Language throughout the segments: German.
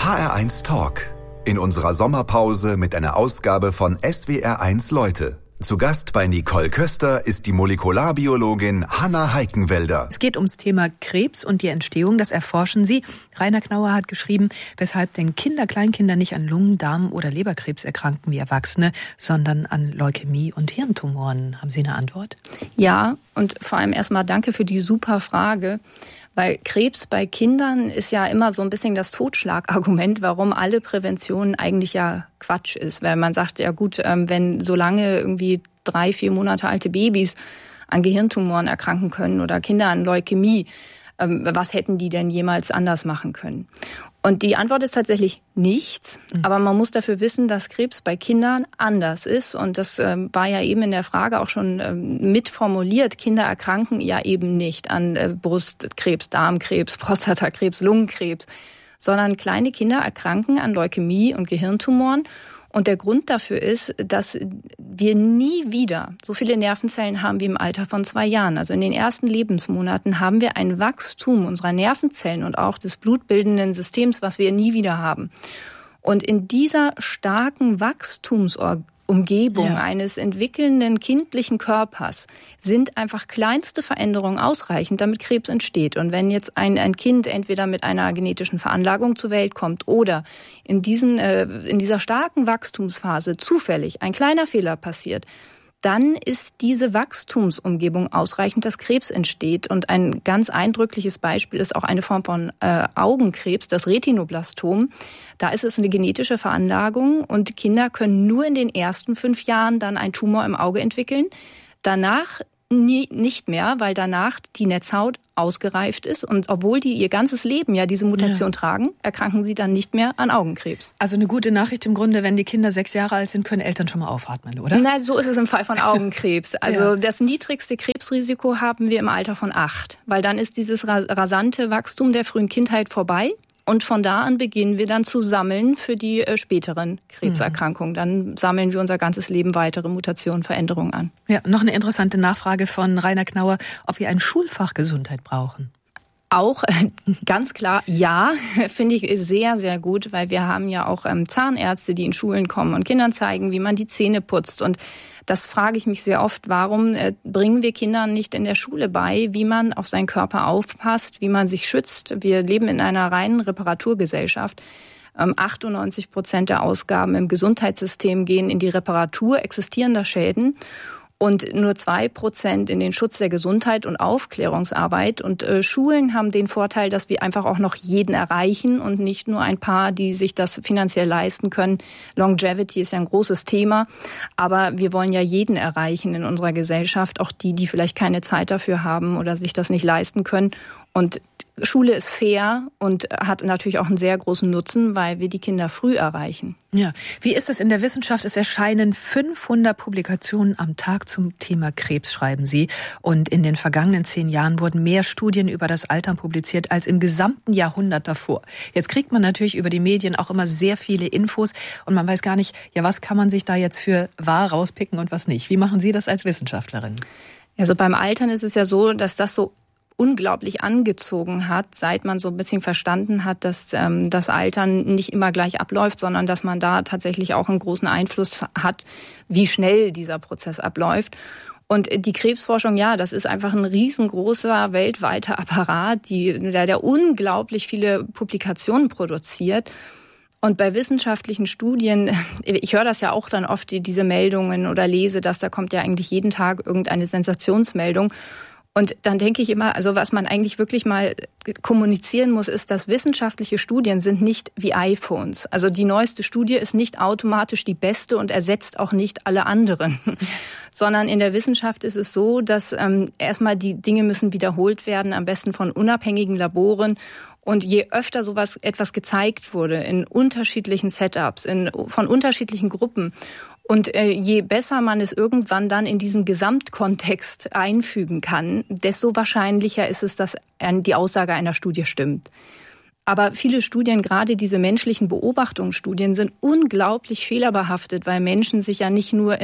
HR1 Talk. In unserer Sommerpause mit einer Ausgabe von SWR1 Leute. Zu Gast bei Nicole Köster ist die Molekularbiologin Hanna Heikenwälder. Es geht ums Thema Krebs und die Entstehung, das erforschen Sie. Rainer Knauer hat geschrieben, weshalb denn Kleinkinder nicht an Lungen-, Darm- oder Leberkrebs erkranken wie Erwachsene, sondern an Leukämie und Hirntumoren. Haben Sie eine Antwort? Ja, und vor allem erstmal danke für die super Frage. Weil Krebs bei Kindern ist ja immer so ein bisschen das Totschlagargument, warum alle Prävention eigentlich ja Quatsch ist. Weil man sagt, ja gut, wenn solange irgendwie 3-4 Monate alte Babys an Gehirntumoren erkranken können oder Kinder an Leukämie, was hätten die denn jemals anders machen können? Und die Antwort ist tatsächlich nichts. Aber man muss dafür wissen, dass Krebs bei Kindern anders ist. Und das war ja eben in der Frage auch schon mitformuliert. Kinder erkranken ja eben nicht an Brustkrebs, Darmkrebs, Prostatakrebs, Lungenkrebs, sondern kleine Kinder erkranken an Leukämie und Gehirntumoren. Und der Grund dafür ist, dass wir nie wieder so viele Nervenzellen haben wie im Alter von 2 Jahren. Also in den ersten Lebensmonaten haben wir ein Wachstum unserer Nervenzellen und auch des blutbildenden Systems, was wir nie wieder haben. Und in dieser starken Wachstumsumgebung eines entwickelnden kindlichen Körpers sind einfach kleinste Veränderungen ausreichend, damit Krebs entsteht. Und wenn jetzt ein Kind entweder mit einer genetischen Veranlagung zur Welt kommt oder in dieser starken Wachstumsphase zufällig ein kleiner Fehler passiert, dann ist diese Wachstumsumgebung ausreichend, dass Krebs entsteht. Und ein ganz eindrückliches Beispiel ist auch eine Form von Augenkrebs, das Retinoblastom. Da ist es eine genetische Veranlagung und Kinder können nur in den ersten 5 Jahren dann einen Tumor im Auge entwickeln. Danach nicht mehr, weil danach die Netzhaut ausgereift ist. Und obwohl die ihr ganzes Leben ja diese Mutation tragen, erkranken sie dann nicht mehr an Augenkrebs. Also eine gute Nachricht im Grunde, wenn die Kinder 6 Jahre alt sind, können Eltern schon mal aufatmen, oder? Nein, so ist es im Fall von Augenkrebs. Also das niedrigste Krebsrisiko haben wir im Alter von 8. Weil dann ist dieses rasante Wachstum der frühen Kindheit vorbei. Und von da an beginnen wir dann zu sammeln für die späteren Krebserkrankungen. Dann sammeln wir unser ganzes Leben weitere Mutationen, Veränderungen an. Ja, noch eine interessante Nachfrage von Rainer Knauer, ob wir ein Schulfach Gesundheit brauchen. Auch ganz klar, ja, finde ich sehr, sehr gut, weil wir haben ja auch Zahnärzte, die in Schulen kommen und Kindern zeigen, wie man die Zähne putzt. Und das frage ich mich sehr oft, warum bringen wir Kindern nicht in der Schule bei, wie man auf seinen Körper aufpasst, wie man sich schützt. Wir leben in einer reinen Reparaturgesellschaft. 98% der Ausgaben im Gesundheitssystem gehen in die Reparatur existierender Schäden. Und nur 2% in den Schutz der Gesundheit und Aufklärungsarbeit. Und Schulen haben den Vorteil, dass wir einfach auch noch jeden erreichen und nicht nur ein paar, die sich das finanziell leisten können. Longevity ist ja ein großes Thema, aber wir wollen ja jeden erreichen in unserer Gesellschaft, auch die vielleicht keine Zeit dafür haben oder sich das nicht leisten können. Und Schule ist fair und hat natürlich auch einen sehr großen Nutzen, weil wir die Kinder früh erreichen. Ja, wie ist es in der Wissenschaft? Es erscheinen 500 Publikationen am Tag zum Thema Krebs, schreiben Sie. Und in den vergangenen 10 Jahren wurden mehr Studien über das Altern publiziert als im gesamten Jahrhundert davor. Jetzt kriegt man natürlich über die Medien auch immer sehr viele Infos und man weiß gar nicht, ja, was kann man sich da jetzt für wahr rauspicken und was nicht. Wie machen Sie das als Wissenschaftlerin? Also beim Altern ist es ja so, dass das so unglaublich angezogen hat, seit man so ein bisschen verstanden hat, dass das Altern nicht immer gleich abläuft, sondern dass man da tatsächlich auch einen großen Einfluss hat, wie schnell dieser Prozess abläuft. Und die Krebsforschung, ja, das ist einfach ein riesengroßer weltweiter Apparat, der unglaublich viele Publikationen produziert. Und bei wissenschaftlichen Studien, ich höre das ja auch dann oft, diese Meldungen oder lese das, da kommt ja eigentlich jeden Tag irgendeine Sensationsmeldung. Und dann denke ich immer, also was man eigentlich wirklich mal kommunizieren muss, ist, dass wissenschaftliche Studien sind nicht wie iPhones. Also die neueste Studie ist nicht automatisch die beste und ersetzt auch nicht alle anderen. Sondern in der Wissenschaft ist es so, dass erstmal die Dinge müssen wiederholt werden, am besten von unabhängigen Laboren. Und je öfter etwas gezeigt wurde in unterschiedlichen Setups, von unterschiedlichen Gruppen, und je besser man es irgendwann dann in diesen Gesamtkontext einfügen kann, desto wahrscheinlicher ist es, dass die Aussage einer Studie stimmt. Aber viele Studien, gerade diese menschlichen Beobachtungsstudien, sind unglaublich fehlerbehaftet, weil Menschen sich ja nicht nur in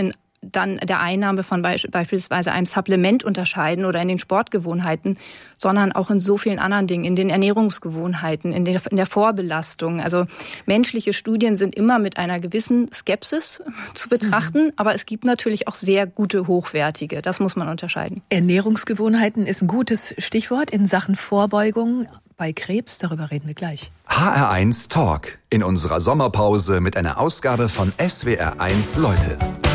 dann der Einnahme von beispielsweise einem Supplement unterscheiden oder in den Sportgewohnheiten, sondern auch in so vielen anderen Dingen, in den Ernährungsgewohnheiten, in der Vorbelastung. Also menschliche Studien sind immer mit einer gewissen Skepsis zu betrachten, aber es gibt natürlich auch sehr gute, hochwertige. Das muss man unterscheiden. Ernährungsgewohnheiten ist ein gutes Stichwort in Sachen Vorbeugung bei Krebs. Darüber reden wir gleich. HR1 Talk in unserer Sommerpause mit einer Ausgabe von SWR1 Leute.